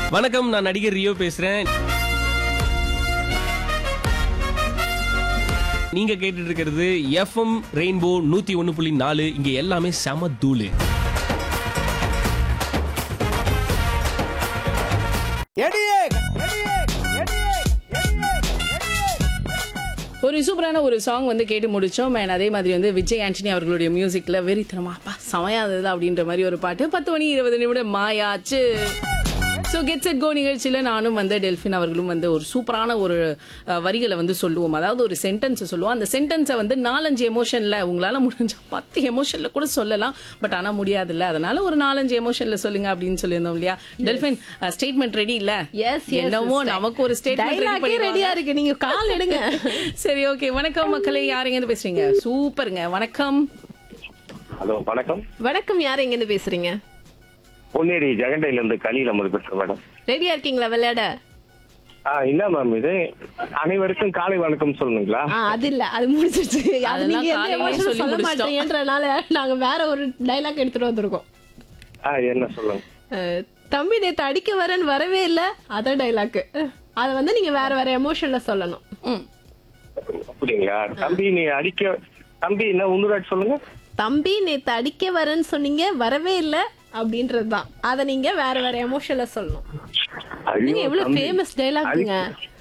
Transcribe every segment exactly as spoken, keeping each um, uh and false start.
வணக்கம், நான் நடிகர் ரியோ பேசுறேன். நீங்க கேட்டுட்டு இருக்கிறது எஃப்எம் ரெயின்போ நூத்தி ஒன்னு புள்ளி நாலு. இங்க எல்லாமே செம தூளு. ஒரு சூப்பரான ஒரு சாங் வந்து கேட்டு முடிச்சோம். அண்ட் அதே மாதிரி வந்து விஜய் ஆண்டனி அவர்களுடைய மியூசிக்ல வெறித்தனமா அப்பா சமையா இருந்தது அப்படின்ற மாதிரி ஒரு பாட்டு. பத்து மணி இருபது நிமிடம் மாயாச்சு. ஸோ கெட் செட் கோ நிகழ்ச்சியில் நானும் வந்து டெல்ஃபின் அவர்களும் வந்து ஒரு சூப்பரான ஒரு வரிகளை வந்து சொல்லுவோம். அதாவது ஒரு சென்டென்ஸை சொல்லுவோம். அந்த சென்டென்ஸை வந்து நாலஞ்சு எமோஷனில் உங்களால் முடிஞ்ச பத்து எமோஷனில் கூட சொல்லலாம். பட் ஆனால் முடியாதுல்ல. அதனால ஒரு நாலஞ்சு எமோஷனில் சொல்லுங்க அப்படின்னு சொல்லியிருந்தோம் இல்லையா? டெல்ஃபின் ஸ்டேட்மெண்ட் ரெடி இல்ல? எஸ் என்னமோ நமக்கு ஒரு ஸ்டேட்மெண்ட் ரெடியா இருக்கு. நீங்க கால் எடுங்க. சரி, ஓகே. வணக்கம் மக்களே, யாருங்க இருந்து பேசுறீங்க? சூப்பருங்க. வணக்கம். ஹலோ, வணக்கம். வணக்கம், யார் எங்க இருந்து பேசுறீங்க? பொன்னேரி ஜெகண்டையில இருந்து கலியில அமர் பேசுறேன் மேடம். ரெடியா இருக்கீங்களா விளையாட? ஆ இல்ல மேம், இது அனைவருக்கும் காலை வணக்கம் சொல்லணுங்களா? ஆ, அது இல்ல, அது முடிச்சிருச்சு. அது அதெல்லாம் நீங்க எந்த காலையிலே emotion சொல்லி சொல்ல முடிச்சிட்டோம். மாட்டீங்கன்றனால நாங்க வேற ஒரு டைலாக் எடுத்துட்டு வந்திருக்கோம். ஆ என்ன சொல்லுங்க. அஹ், தம்பி நேத்து அடிக்க வரேன்னு வரவே இல்ல, அத டைலாக். அத வந்து நீங்க வேற வேற எமோஷன்ல சொல்லணும். ம். அப்படிங்களா? தம்பி நீ அடிக்க தம்பி என்ன உந்துராட் சொல்லுங்க. தம்பி நேத்து அடிக்க வரேன்னு சொன்னீங்க, வரவே இல்ல அப்படின்றதுதான். அத நீங்க வேற வேற எமோஷன்ல சொல்லணும். நீங்க எவ்வளவு தம்பி, ஃபேமஸ் டைலாக்ங்க.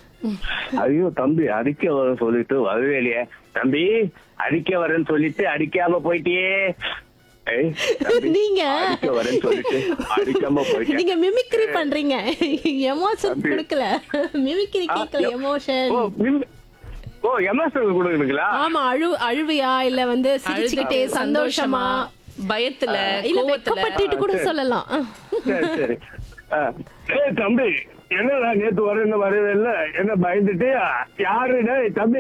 ஐயோ தம்பி அடிக்க வரேன்னு சொல்லிட்டு வரவே இல்லையே. தம்பி அடிக்க வரேன்னு சொல்லிட்டு அடிக்காம போயிட்டியே. ஏய், தம்பி, நீங்க அடிக்க வரேன்னு சொல்லிட்டு அடிக்காம போயிட்டே. நீங்க மிமிக்ரி பண்றீங்க. எமோஷன் தம்பி. கொடுக்கல, மிமிக்ரி கேட்கல, எமோஷன். ஓ மிம்- ஓ எமோஷனல் கொடுக்குறீங்களா? ஆமா, அழு அழுவியா இல்ல வந்து சிரிச்சுக்கிட்டே அழுதுகிட்டே, சந்தோஷமா பயத்துல, இல்ல கோவத்துல. வெக்கப்பட்டுட்டு கூட சொல்லலாம். சரி சரி. ஆ. ஏய் தம்பி, என்னடா நேத்து வரேன்னு வரவே இல்ல, என்ன பயந்துட்டு யாருடா தம்பி?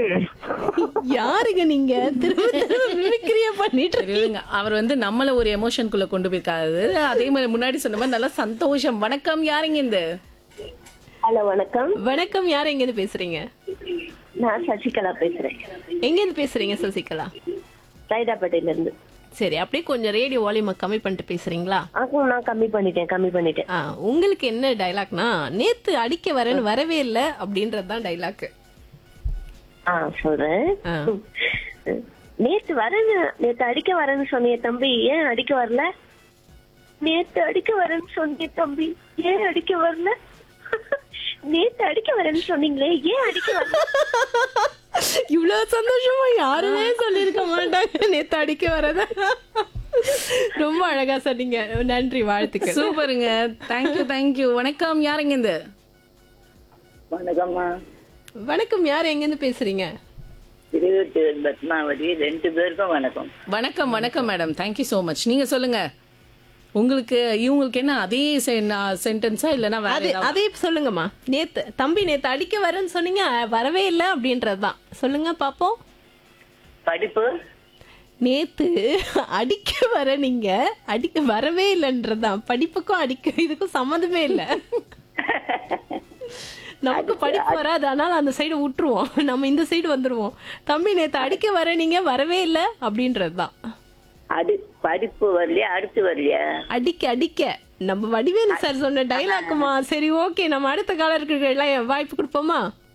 யாருங்க நீங்க திரும்ப திரும்ப மிமிக்ரியே பண்ணிட்டு இருக்கீங்க? தெரியுங்க, அவர் வந்து நம்மள ஒரு எமோஷனுக்குள்ள கொண்டு போயிருக்காரு. அதே மாதிரி முன்னாடி சொன்ன மாதிரி நல்லா சந்தோஷம். வணக்கம், யாருங்க இந்த? ஹலோ, வணக்கம். வணக்கம், யார் எங்க இருந்து பேசுறீங்க? நான் சசிகலா பேசுறேன், எங்க இருந்து பேசுறீங்க சசிகலா? சைதாப்பேட்டையில இருந்து. சரி, அப்படியே கொஞ்சம் ரேடியோ வால்யூம் கம்மி பண்ணிட்டு பேசுறீங்களா? ஆ, நான் கம்மி பண்ணிட்டேன் கம்மி பண்ணிட்டேன். ஆ, உங்களுக்கு என்ன டைலாக்னா, நேத்து அடிக்க வரேன்னு வரவே இல்ல அப்படின்றதுதான் டைலாக். ஆ சொல்றேன். ஆ. நேத்து வரேன்னு நேத்து அடிக்க வரேன்னு சொன்னிய தம்பி, ஏன் அடிக்க வரல? நேத்து அடிக்க வரேன்னு சொன்னிய தம்பி, ஏன் அடிக்க வரல? நேத்து அடிக்க வரேன்னு சொன்னீங்களே, ஏன் அடிக்க வரல? இவ்வளவு சந்தோஷமா யாருமே சொல்லிருக்க மாட்டாங்க நேத்து அடிக்க வரத. ரொம்ப அழகா சொன்னீங்க, நன்றி, வாழ்த்துக்கள். சூப்பருங்க. Thank you thank you. வணக்கம், யாருங்க இந்த? வணக்கம்மா. வணக்கம், யார் எங்க இருந்து பேசுறீங்க? திருவத்தூர் பத்மாவதி. ரெண்டு பேருக்கும் வணக்கம். வணக்கம் வணக்கம் மேடம். Thank you so much. நீங்க சொல்லுங்க, உங்களுக்கு இவங்களுக்கு என்ன அதே சென்டென்ஸா இல்லனா வேற அது ஏதாவது? அதே சொல்லுங்கம்மா. நேத்து தம்பி நேத்து அடிக்க வரேன்னு சொன்னீங்க, வரவே இல்ல அப்படின்றதுதான். சொல்லுங்க பாப்போம். படிப்பு நேத்து அடிக்க வர நீங்க அடிக்க வரவே இல்லைன்றதுதான். படிப்புக்கும் அடிக்க இதுக்கும் சம்மந்தமே இல்ல. நமக்கு படிப்பு வராது, அதனால அந்த சைடு விட்டுருவோம், நம்ம இந்த சைடு வந்துருவோம். தம்பி நேத்து அடிக்க வர நீங்க வரவே இல்ல அப்படின்றதுதான். அடி படிப்பு வரலையா, அடுத்து வரலையா? அடிக்க அடிக்க நம்ம வடிவேலு சார் சொன்ன டைலாக்குமா. சரி, ஓகே, நம்ம அடுத்த காலருக்கு எல்லாம் வாய்ப்பு கொடுப்போமா?